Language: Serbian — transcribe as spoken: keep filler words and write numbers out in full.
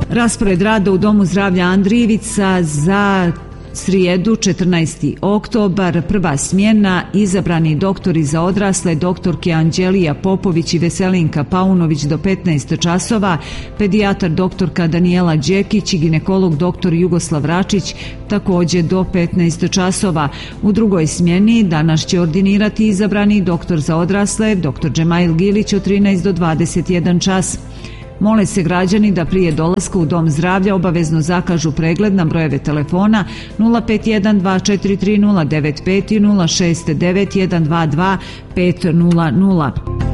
Raspored rada u Domu zdravlja Andrijevica za srijedu četrnaesti oktobar, prva smjena, izabrani doktori za odrasle, doktorke Anđelija Popović i Veselinka Paunović do petnaest časova, pedijatar doktorka Danijela Đekić i ginekolog doktor Jugoslav Račić također do petnaest časova. U drugoj smjeni danas će ordinirati izabrani doktor za odrasle, doktor Džemail Gilić od trinaest do dvadeset jedan čas. Mole se građani da prije dolaska u Dom zdravlja obavezno zakažu pregled na brojeve telefona nula pet jedan dva četiri tri nula devet pet i nula šest devet jedan dva dva pet nula nula.